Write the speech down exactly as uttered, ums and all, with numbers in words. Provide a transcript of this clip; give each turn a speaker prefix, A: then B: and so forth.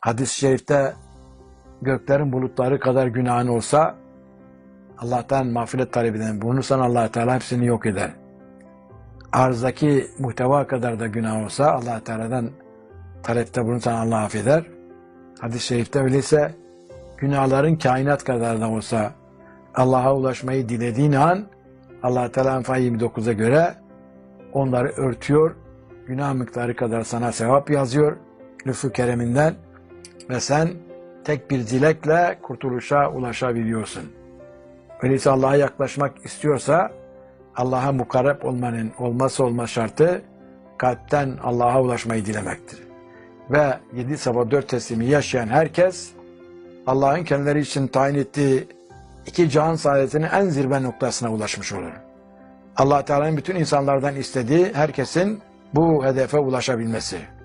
A: Hadis-i şerifte göklerin bulutları kadar günahın olsa Allah'tan mağfiret talep eden bulunursan Allah Teala hepsini yok eder. Arzdaki muhteva kadar da günah olsa Allah Teala'dan talepte bulunursan Allah affeder. Hadis-i şerifte öyleyse günahların kainat kadar da olsa Allah'a ulaşmayı dilediğin an Allah Teala Enfal yirmi dokuza göre onları örtüyor. Günah miktarı kadar sana sevap yazıyor lütfu kereminden ve sen tek bir dilekle kurtuluşa ulaşabiliyorsun. Öyleyse Allah'a yaklaşmak istiyorsa Allah'a mukarreb olmanın olmazsa olmaz şartı kalpten Allah'a ulaşmayı dilemektir. Ve yedi sabah dört teslimi yaşayan herkes Allah'ın kendileri için tayin ettiği iki cihan saadetinin en zirve noktasına ulaşmış olur. Allah Teala'nın bütün insanlardan istediği herkesin bu hedefe ulaşabilmesi.